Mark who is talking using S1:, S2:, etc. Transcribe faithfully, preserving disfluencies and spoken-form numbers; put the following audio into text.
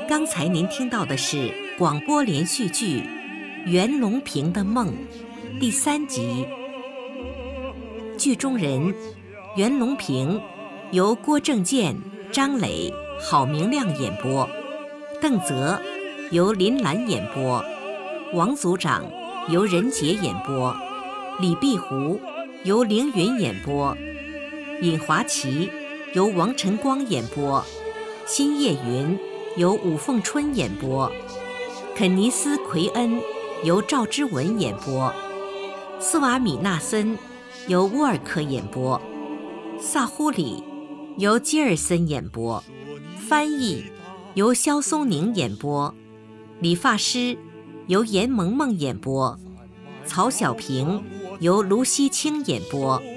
S1: 刚才您听到的是广播连续剧《袁隆平的梦》第三集。剧中人袁隆平由郭正健、张磊、郝明亮演播，邓泽由林兰演播，王组长由任杰演播，李碧湖由凌云演播，尹华旗由王晨光演播，辛叶云由武凤春演播，肯尼斯·奎恩由赵之文演播，斯瓦米纳森由沃尔克演播，萨呼里由基尔森演播，翻译由肖松宁演播，理发师由严萌萌演播，曹小平由卢锡清演播，